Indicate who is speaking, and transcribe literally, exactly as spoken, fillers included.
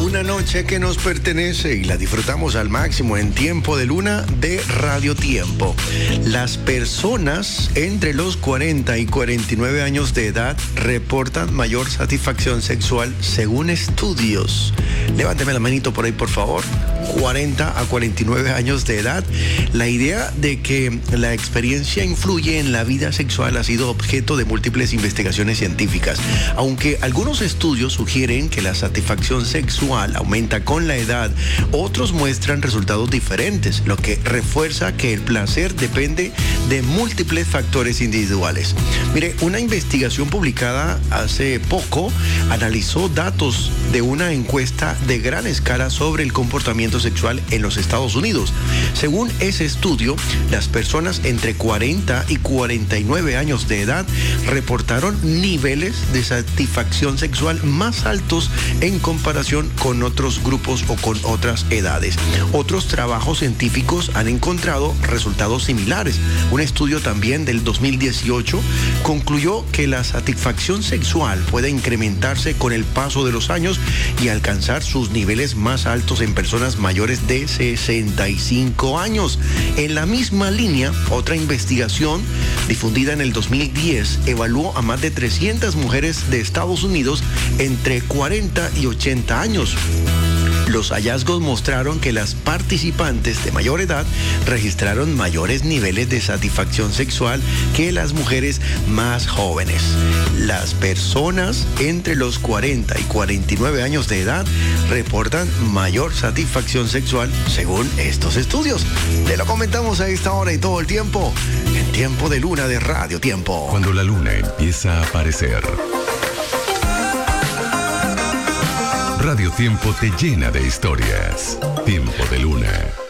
Speaker 1: Una noche que nos pertenece y la disfrutamos al máximo en Tiempo de Luna de Radio Tiempo. Las personas entre los cuarenta y cuarenta y nueve años de edad reportan mayor satisfacción sexual según estudios. Levánteme la manito por ahí, por favor. cuarenta a cuarenta y nueve años de edad. La idea de que la experiencia influye en la vida sexual ha sido objeto de múltiples investigaciones científicas. Aunque algunos estudios sugieren que la satisfacción sexual aumenta con la edad, otros muestran resultados diferentes, lo que refuerza que el placer depende de múltiples factores individuales. Mire, una investigación publicada hace poco analizó datos de una encuesta de gran escala sobre el comportamiento sexual en los Estados Unidos. Según ese estudio, las personas entre cuarenta y cuarenta y nueve años de edad reportaron niveles de satisfacción sexual más altos en comparación con otros grupos o con otras edades. Otros trabajos científicos han encontrado resultados similares. Un estudio también del dos mil dieciocho concluyó que la satisfacción sexual puede incrementarse con el paso de los años y alcanzar sus niveles más altos en personas mayores de sesenta y cinco años. En la misma línea, otra investigación difundida en el dos mil diez evaluó a más de trescientas mujeres de Estados Unidos entre cuarenta y ochenta años. Los hallazgos mostraron que las participantes de mayor edad registraron mayores niveles de satisfacción sexual que las mujeres más jóvenes. Las personas entre los cuarenta y cuarenta y nueve años de edad reportan mayor satisfacción sexual según estos estudios. Te lo comentamos a esta hora y todo el tiempo en Tiempo de Luna de Radio Tiempo.
Speaker 2: Cuando la luna empieza a aparecer, Radio Tiempo te llena de historias. Tiempo de Luna.